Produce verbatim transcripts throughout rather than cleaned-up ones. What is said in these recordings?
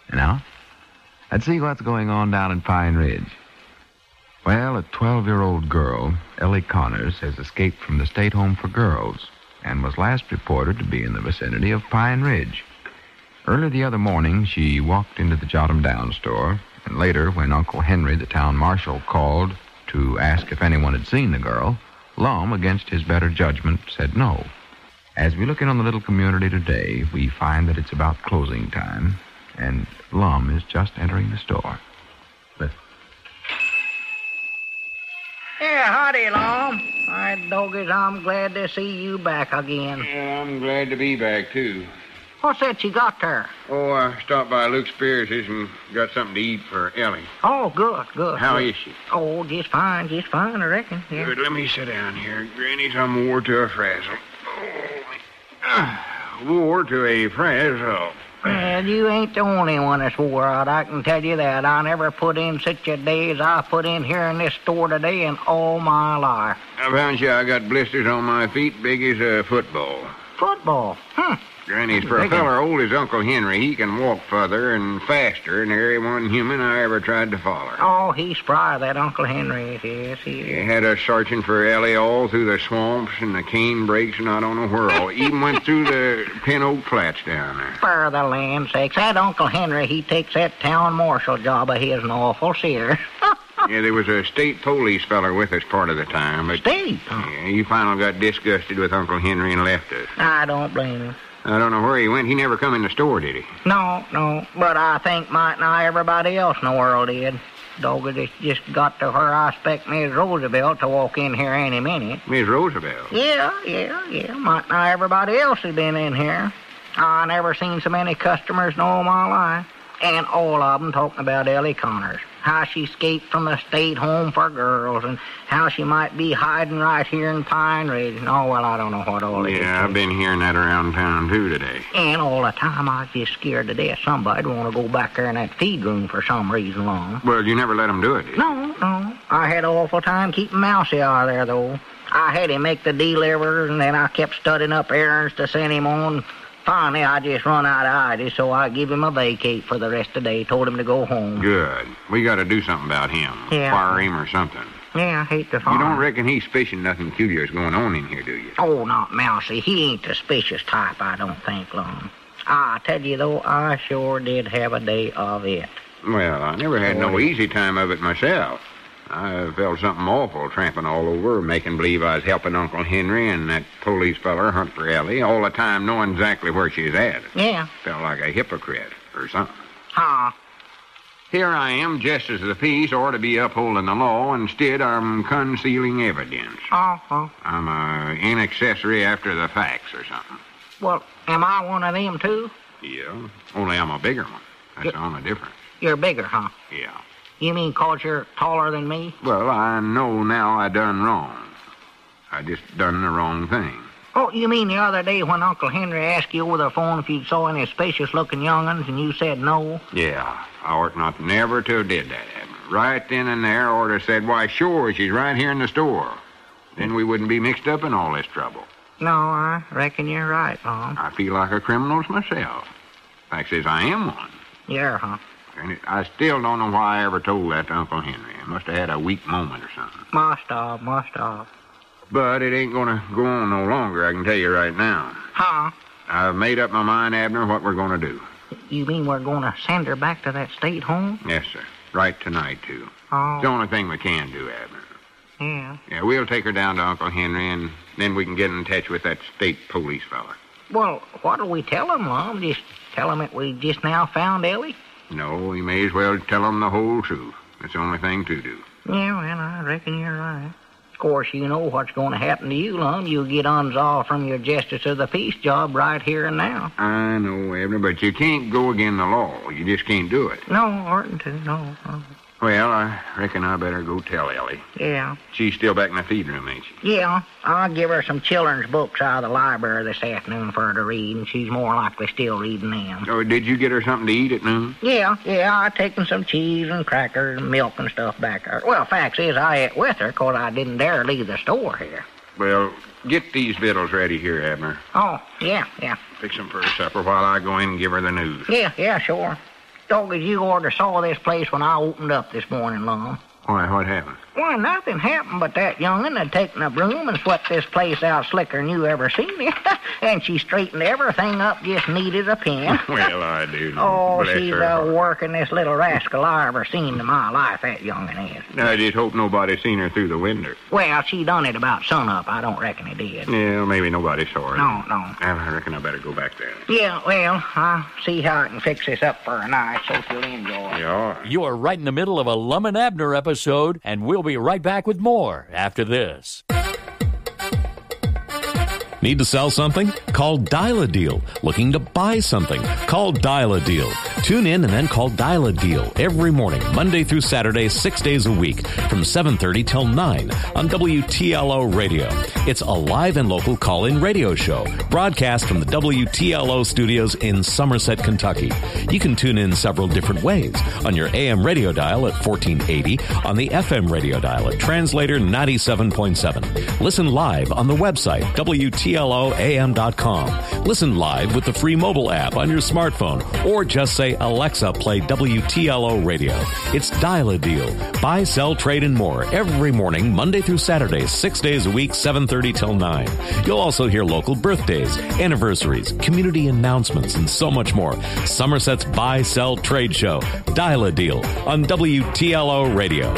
You know? Let's see what's going on down in Pine Ridge. Well, a twelve-year-old girl, Ellie Connors, has escaped from the State Home for Girls and was last reported to be in the vicinity of Pine Ridge. Early the other morning, she walked into the Jotham Down store, and later, when Uncle Henry, the town marshal, called to ask if anyone had seen the girl, Lum, against his better judgment, said no. As we look in on the little community today, we find that it's about closing time, and Lum is just entering the store. Listen. Yeah, howdy, Lum. All right, doggies, I'm glad to see you back again. Yeah, I'm glad to be back, too. What's that you got there? Oh, I stopped by Luke Spears's and got something to eat for Ellie. Oh, good, good. How good. is she? Oh, just fine, just fine, I reckon. Yeah. Good, let me sit down here. Granny's, I'm wore to a frazzle. Oh, wore to a frazzle. Well, you ain't the only one that's wore out, I can tell you that. I never put in such a day as I put in here in this store today in all my life. I found you I got blisters on my feet big as a football. Football? Hmm. Granny's, for a feller old as Uncle Henry, he can walk further and faster than every one human I ever tried to follow. Oh, he's spry, that Uncle Henry is. Yes, he is. He had us searching for Ellie all through the swamps and the cane breaks and I don't know where all. Even went through the Pin Oak Flats down there. For the land's sakes, that Uncle Henry, he takes that town marshal job of his an awful serious. Yeah, there was a state police feller with us part of the time, but... State? Yeah, he finally got disgusted with Uncle Henry and left us. I don't blame him. I don't know where he went. He never come in the store, did he? No, no. But I think might not everybody else in the world did. Dog, it just got to where I expect Miss Roosevelt to walk in here any minute. Miss Roosevelt? Yeah, yeah, yeah. Might not everybody else has been in here. I never seen so many customers in all my life. And all of them talking about Ellie Connors. How she escaped from the State Home for Girls and how she might be hiding right here in Pine Ridge. And, oh, well, I don't know what all it is. Yeah, I've been hearing that around town, too, today. And all the time I was just scared to death somebody'd want to go back there in that feed room for some reason long. Well, you never let them do it, did you? No, no. I had an awful time keeping Mousy out of there, though. I had him make the delivers, and then I kept studying up errands to send him on. Finally, I just run out of ideas, so I give him a vacate for the rest of the day. Told him to go home. Good. We got to do something about him. Yeah. Fire him or something. Yeah, I hate to fire You don't him. reckon he's fishing nothing curious going on in here, do you? Oh, not Mousy. He ain't the suspicious type, I don't think, Lum. I tell you, though, I sure did have a day of it. Well, I never had no easy time of it myself. I felt something awful tramping all over, making believe I was helping Uncle Henry and that police feller hunt for Ellie, all the time knowing exactly where she's at. Yeah. Felt like a hypocrite or something. Huh. Here I am, just as the peace ought to be upholding the law. Instead, I'm concealing evidence. Oh, oh. I'm a an accessory after the facts or something. Well, am I one of them, too? Yeah, only I'm a bigger one. That's the only difference. You're bigger, huh? Yeah. You mean 'cause you're taller than me? Well, I know now I done wrong. I just done the wrong thing. Oh, you mean the other day when Uncle Henry asked you over the phone if you'd saw any spacious-looking young'uns and you said no? Yeah, I ought not never to have did that, Abner. Right then and there, I ought to have said, why, sure, she's right here in the store. Then we wouldn't be mixed up in all this trouble. No, I reckon you're right, Mom. I feel like a criminal myself. Fact is, I am one. Yeah, huh? And it, I still don't know why I ever told that to Uncle Henry. I must have had a weak moment or something. Must have, must have. But it ain't gonna go on no longer, I can tell you right now. Huh? I've made up my mind, Abner, what we're gonna do. You mean we're gonna send her back to that state home? Yes, sir. Right tonight, too. Oh. It's the only thing we can do, Abner. Yeah. Yeah, we'll take her down to Uncle Henry, and then we can get in touch with that state police fella. Well, what'll we tell him, Mom? Just tell him that we just now found Ellie? No, we may as well tell them the whole truth. That's the only thing to do. Yeah, well, I reckon you're right. Of course, you know what's going to happen to you, Lum. You'll get unsolved from your Justice of the Peace job right here and now. I know, Abner, but you can't go against the law. You just can't do it. No, oughtn't to, no. no. Well, I reckon I better go tell Ellie. Yeah. She's still back in the feed room, ain't she? Yeah, I'll give her some children's books out of the library this afternoon for her to read, and she's more likely still reading them. Oh, did you get her something to eat at noon? Yeah, yeah, I taken some cheese and crackers and milk and stuff back there. Well, facts is I ate with her 'cause I didn't dare leave the store here. Well, get these victuals ready here, Abner. Oh, yeah, yeah. Fix them for her supper while I go in and give her the news. Yeah, yeah, sure. Doggies, you oughta saw this place when I opened up this morning, Lum. Why, what happened? Why, nothing happened but that young'un had taken a broom and swept this place out slicker than you ever seen it. And she straightened everything up, just needed a pin. Well, I do. Oh, Bless she's her uh, heart. working this little rascal I ever seen in my life, that young'un is. I just hope nobody seen her through the window. Well, she done it about sunup. I don't reckon he did. Yeah, maybe nobody saw her. No, no. Well, I reckon I better go back there. Yeah, well, I'll see how I can fix this up for a night so she'll enjoy it. Yeah. You are right in the middle of a Lum and Abner episode, and we'll be right back with more after this. Need to sell something? Call Dial a Deal. Looking to buy something? Call Dial a Deal. Tune in and then call Dial a Deal every morning, Monday through Saturday, six days a week, from seven thirty till nine on W T L O Radio. It's a live and local call-in radio show, broadcast from the W T L O studios in Somerset, Kentucky. You can tune in several different ways: on your A M radio dial at fourteen eighty, on the F M radio dial at translator ninety-seven point seven. Listen live on the website, W T L O A M dot com. Listen live with the free mobile app on your smartphone, or just say, Alexa, play W T L O Radio. It's Dial a Deal. Buy, sell, trade, and more every morning, Monday through Saturday, six days a week, seven thirty till nine. You'll also hear local birthdays, anniversaries, community announcements, and so much more. Somerset's Buy, Sell, Trade Show. Dial a Deal on W T L O Radio.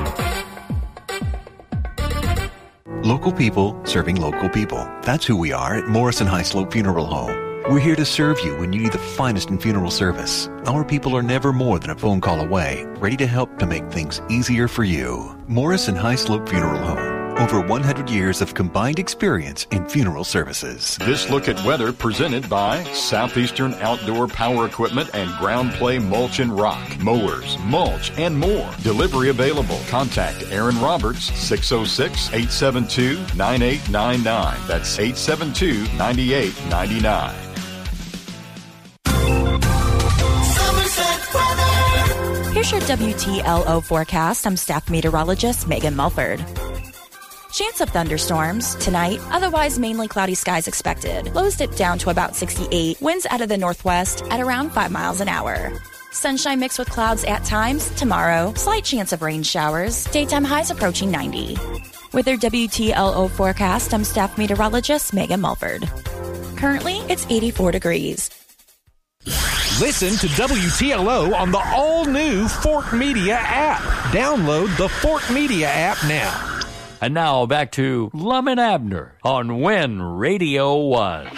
Local people serving local people. That's who we are at Morrison High Slope Funeral Home. We're here to serve you when you need the finest in funeral service. Our people are never more than a phone call away, ready to help to make things easier for you. Morrison High Slope Funeral Home. Over one hundred years of combined experience in funeral services. This look at weather presented by Southeastern Outdoor Power Equipment and Ground Play Mulch and Rock. Mowers, mulch, and more. Delivery available. Contact Aaron Roberts, six oh six, eight seven two, nine eight nine nine. That's eight seven two, nine eight nine nine. Here's your W T L O forecast. I'm staff meteorologist Megan Mulford. Chance of thunderstorms tonight, otherwise mainly cloudy skies expected. Lows dip down to about sixty-eight, winds out of the northwest at around five miles an hour. Sunshine mixed with clouds at times tomorrow, slight chance of rain showers, daytime highs approaching ninety. With your W T L O forecast, I'm staff meteorologist Megan Mulford. Currently, it's eighty-four degrees. Listen to W T L O on the all-new Fork Media app. Download the Fork Media app now. And now back to Lum and Abner on When Radio Was.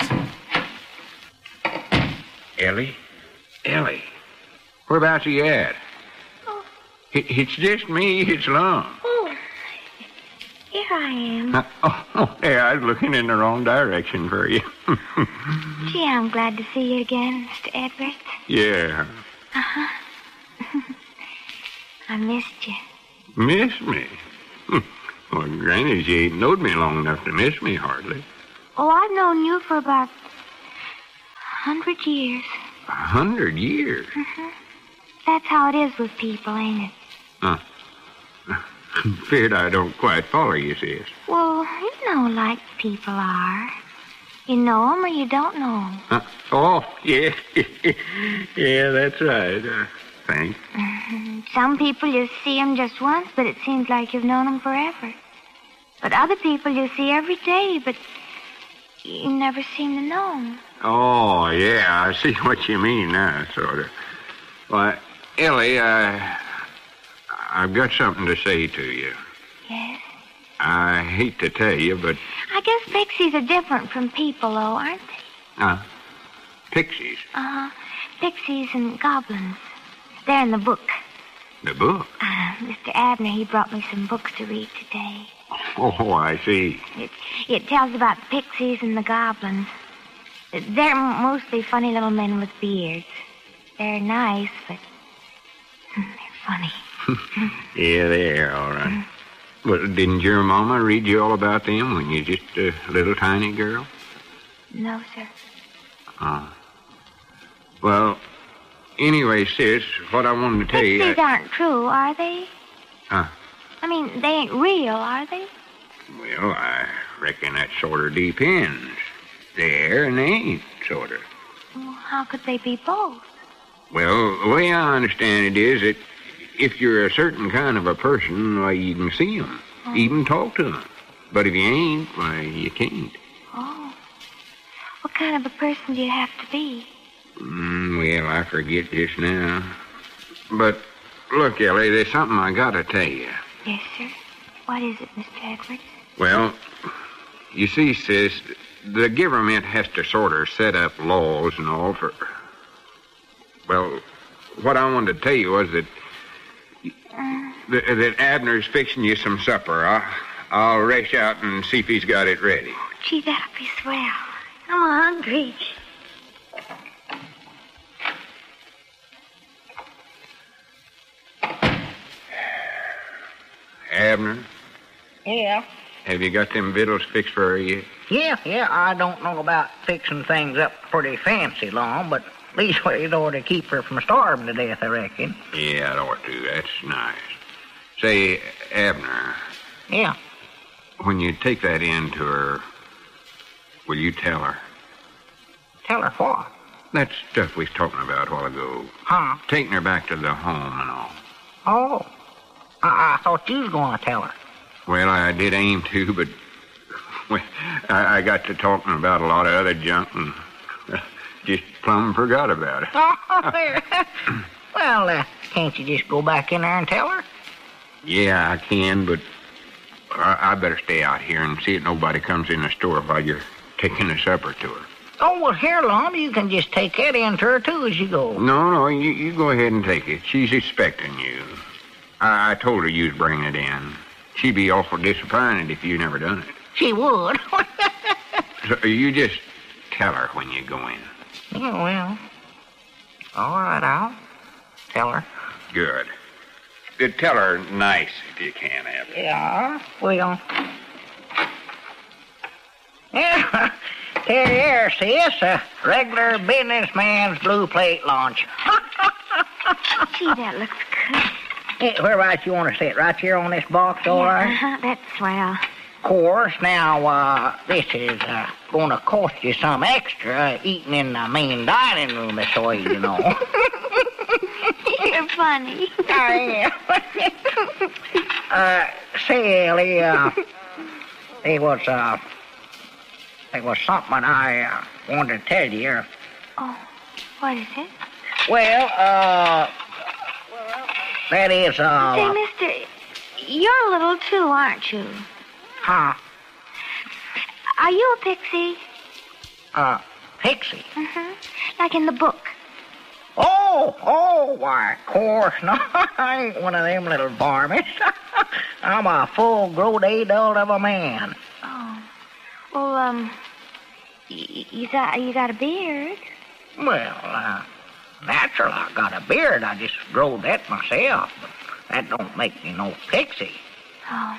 Ellie? Ellie? Whereabouts are you at? Oh. It, it's just me. It's Lum. Oh, here I am. Uh, oh, oh, yeah, I was looking in the wrong direction for you. Gee, I'm glad to see you again, Mister Edwards. Yeah. Uh-huh. I missed you. Miss me? Well, Granny, she ain't knowed me long enough to miss me, hardly. Oh, I've known you for about a hundred years. A hundred years? Mm-hmm. That's how it is with people, ain't it? Huh. I'm feared I don't quite follow you, sis. Well, you know like people are. You know 'em or you don't know 'em. Uh, oh, yeah. Yeah, that's right. Uh, thanks. Mm-hmm. Some people you see 'em just once, but it seems like you've known 'em forever. But other people you see every day, but you never seem to know 'em. Oh, yeah, I see what you mean now, sort of. Why, Ellie, I, I've got something to say to you. Yes? I hate to tell you, but... I guess pixies are different from people, though, aren't they? Uh, pixies? Uh-huh. Pixies and goblins. They're in the book. The book? Uh, Mister Abner, he brought me some books to read today. Oh, I see. It, it tells about the pixies and the goblins. They're mostly funny little men with beards. They're nice, but they're funny. Yeah, they are, all right. Well, didn't your mama read you all about them when you were just a little tiny girl? No, sir. Oh. Well, anyway, sis, what I wanted to tell you... Pixies I... aren't true, are they? Huh? I mean, they ain't real, are they? Well, I reckon that sort of depends. They're and they ain't, sort of. Well, how could they be both? Well, the way I understand it is that if you're a certain kind of a person, why, you can see 'em, oh. even talk to 'em. But if you ain't, why, you can't. Oh. What kind of a person do you have to be? Mm, well, I forget just now. But, look, Ellie, there's something I gotta tell you. Yes, sir. What is it, Mister Edwards? Well, you see, sis, the government has to sort of set up laws and all for... Well, what I wanted to tell you was that... Uh, that, that Abner's fixing you some supper. I'll, I'll rush out and see if he's got it ready. Oh, gee, that'll be swell. I'm hungry. Abner? Yeah? Have you got them victuals fixed for her yet? Yeah, yeah, I don't know about fixing things up pretty fancy long, but leastways it ought to keep her from starving to death, I reckon. Yeah, it ought to. That's nice. Say, Abner. Yeah? When you take that in to her, will you tell her? Tell her what? That stuff we was talking about a while ago. Huh? Taking her back to the home and all. Oh. I, I thought you was going to tell her. Well, I did aim to, but well, I, I got to talking about a lot of other junk and uh, just plumb forgot about it. Oh, well, uh, can't you just go back in there and tell her? Yeah, I can, but I, I better stay out here and see if nobody comes in the store while you're taking the supper to her. Oh, well, here, Lum, you can just take that in to her, too, as you go. No, no, you, you go ahead and take it. She's expecting you. I, I told her you'd bring it in. She'd be awful disappointed if you never done it. She would. So you just tell her when you go in. Yeah, well, all right, I'll tell her. Good. Good. Tell her nice if you can, Abby. Yeah, well. Yeah, here, sis, a regular businessman's blue plate lunch. Gee, that looks good. Yeah, where right you want to sit? Right here on this box, all yeah, right? Uh-huh, that's swell. Of course, now, uh, this is uh, going to cost you some extra uh, eating in the main dining room this way, you know. You're funny. I am. uh, say, Ellie, uh, there was, uh, there was something I uh, wanted to tell you. Oh, what is it? Well, uh, that is, uh... Say, mister, you're a little too, aren't you? Huh? Are you a pixie? Uh, pixie? Mm-hmm. Like in the book. Oh, oh, why, of course not. I ain't one of them little varmints. I'm a full-grown adult of a man. Oh. Well, um, y- you got, you got a beard. Well, uh... natural, I got a beard. I just growed that myself. But that don't make me no pixie. Oh.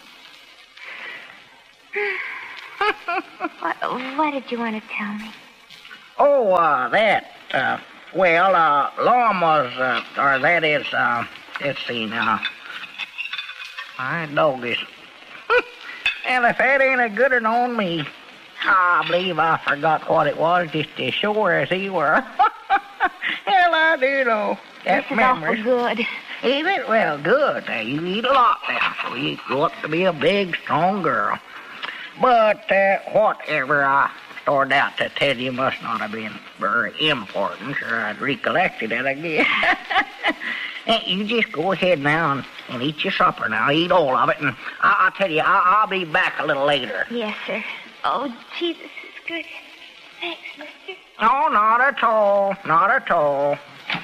what, what did you want to tell me? Oh, uh, that, uh, well, uh, Lom was, uh, or that is, uh, let's see now. My dog is, well, if that ain't a gooder known me, I believe I forgot what it was just as sure as he were. Hell, I do know. That this is memory. awful good. Ain't it? Well, good. Now, you eat a lot now, so you grow up to be a big, strong girl. But uh, whatever I started out to tell you must not have been very important, or I'd recollected it again. You just go ahead now and, and eat your supper now. Eat all of it, and I, I'll tell you, I, I'll be back a little later. Yes, sir. Oh, gee, this is good. Thanks, mister. No, not at all. Not at all.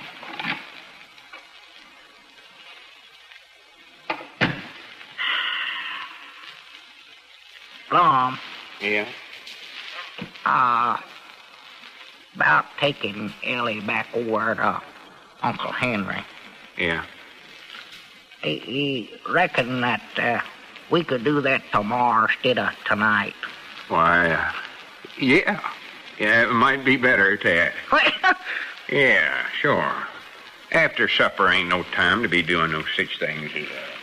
Lom. Yeah? Uh, about taking Ellie back over to Uncle Henry. Yeah. He, he reckoned that uh, we could do that tomorrow instead of tonight. Why, uh, yeah. Yeah, it might be better, Tad. Yeah, sure. After supper ain't no time to be doing no such things as that.